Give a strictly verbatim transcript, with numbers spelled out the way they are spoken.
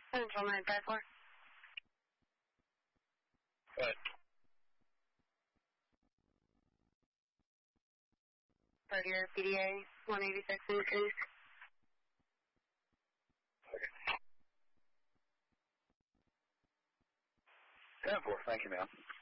Central nine five four. Good. Cartier P D A one eighty-six increase. Okay. ten four, thank you, ma'am.